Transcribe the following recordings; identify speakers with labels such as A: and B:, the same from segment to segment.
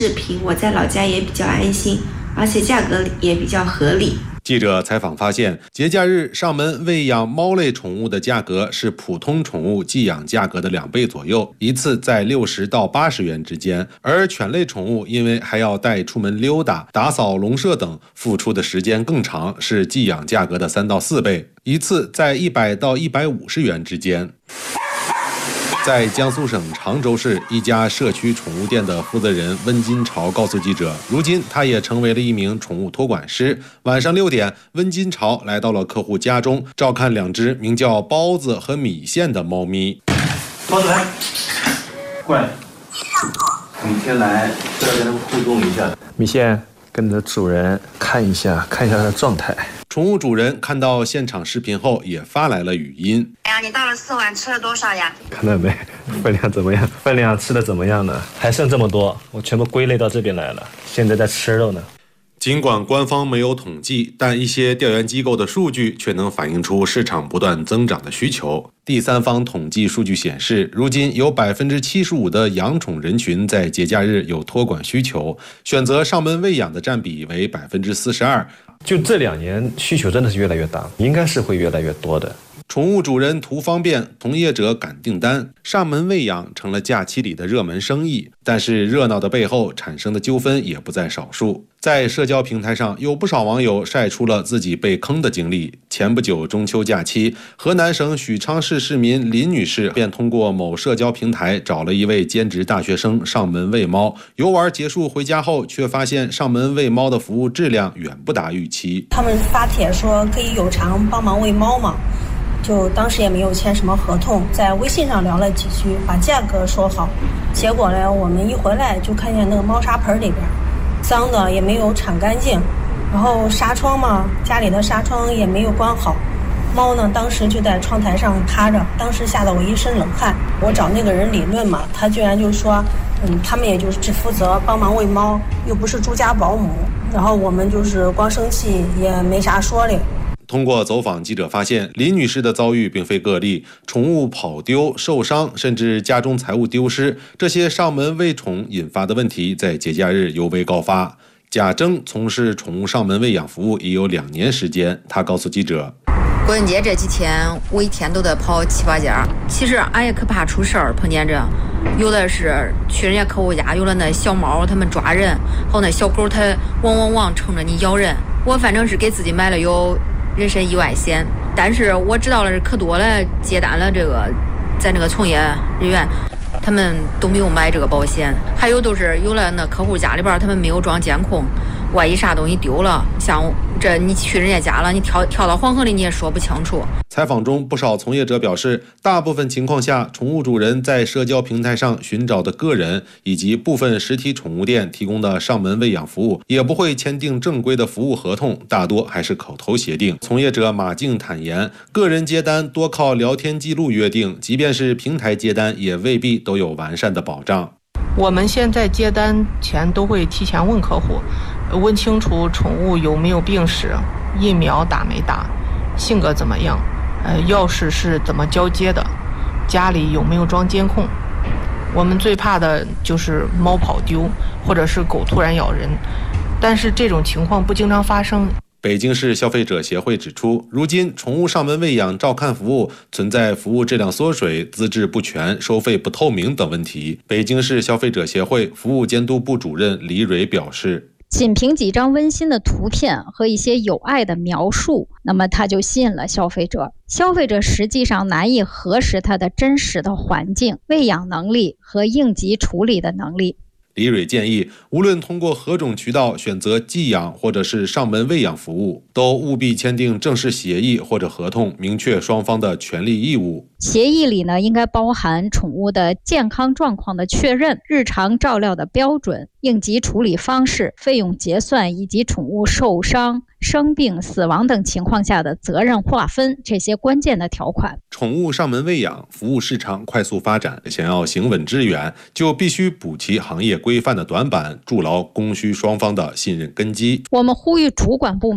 A: 视频我在老家也比较安心，而且价格也比较合理。
B: 记者采访发现，节假日上门喂养猫类宠物的价格是普通宠物寄养价格的2倍左右，一次在60到80元之间。而犬类宠物因为还要带出门溜达、打扫笼舍等，付出的时间更长，是寄养价格的3到4倍，一次在100到150元之间。在江苏省常州市一家社区宠物店的负责人温金朝告诉记者，如今他也成为了一名宠物托管师。晚上6点，温金朝来到了客户家中，照看2只名叫包子和米线的猫咪。
C: 包子来，过来。每天来都要跟他们互动一下。米线跟着主人看一下他的状态。
B: 宠物主人看到现场视频后也发来了语音。
D: 哎呀，你倒了4碗，吃了多少呀？
C: 看到没？分量怎么样？分量吃的怎么样呢？还剩这么多，我全部归类到这边来了。现在在吃肉呢。
B: 尽管官方没有统计，但一些调研机构的数据却能反映出市场不断增长的需求。第三方统计数据显示，如今有75%的养宠人群在节假日有托管需求，选择上门喂养的占比为42%。
C: 就这2年需求真的是越来越大，应该是会越来越多的。
B: 宠物主人图方便，从业者赶订单，上门喂养成了假期里的热门生意。但是热闹的背后产生的纠纷也不在少数。在社交平台上，有不少网友晒出了自己被坑的经历。前不久中秋假期，河南省许昌市市民林女士便通过某社交平台找了一位兼职大学生上门喂猫。游玩结束回家后，却发现上门喂猫的服务质量远不达预期。
E: 他们发帖说可以有偿帮忙喂猫嘛，就当时也没有签什么合同，在微信上聊了几句，把价格说好。结果呢，我们一回来就看见那个猫砂盆里边脏的，也没有铲干净，然后纱窗嘛，家里的纱窗也没有关好。猫呢，当时就在窗台上趴着，当时吓得我一身冷汗。我找那个人理论嘛，他居然就说，他们也就是只负责帮忙喂猫，又不是住家保姆。然后我们就是光生气，也没啥说的。
B: 通过走访，记者发现林女士的遭遇并非个例，宠物跑丢、受伤，甚至家中财物丢失，这些上门喂宠引发的问题在节假日尤为高发。贾征从事宠物上门喂养服务已有2年时间，他告诉记者，
D: 国庆节这几天我一天都得跑7、8家，其实俺也可怕出事儿，碰见这有的是去人家客户家，有了那小猫他们抓人，还有那小狗它汪冲着你咬人。我反正是给自己买了有人身意外险，但是我知道了可多了，接单了这个在那个从业人员他们都没有买这个保险，还有都是有了那客户家里边他们没有装监控，万一啥东西丢了，像这你去人家家了，你跳到黄河里你也说不清楚。
B: 采访中，不少从业者表示，大部分情况下，宠物主人在社交平台上寻找的个人以及部分实体宠物店提供的上门喂养服务，也不会签订正规的服务合同，大多还是口头协定。从业者马静坦言，个人接单多靠聊天记录约定，即便是平台接单，也未必都有完善的保障。
F: 我们现在接单前都会提前问客户，问清楚宠物有没有病史，疫苗打没打，性格怎么样，钥匙是怎么交接的，家里有没有装监控。我们最怕的就是猫跑丢，或者是狗突然咬人，但是这种情况不经常发生。
B: 北京市消费者协会指出，如今宠物上门喂养照看服务存在服务质量缩水、资质不全、收费不透明等问题。北京市消费者协会服务监督部主任李蕊表示，
G: 仅凭几张温馨的图片和一些有爱的描述，那么它就吸引了消费者。消费者实际上难以核实它的真实的环境、喂养能力和应急处理的能力。
B: 李蕊建议，无论通过何种渠道选择寄养或者是上门喂养服务，都务必签订正式协议或者合同，明确双方的权利义务。
G: 协议里呢，应该包含宠物的健康状况的确认、日常照料的标准、应急处理方式、费用结算以及宠物受伤、生病、死亡等情况下的责任划分这些关键的条款。
B: 宠物上门喂养服务市场快速发展，想要行稳致远，就必须补齐行业规范的短板，筑牢供需双方的信任根基。
G: 我们呼吁主管部门尽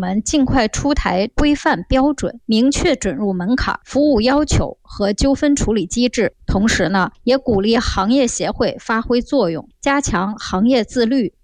G: 尽快出台规范标准，明确准入门槛、服务要求和纠纷处理机制。同时呢，也鼓励行业协会发挥作用，加强行业自律，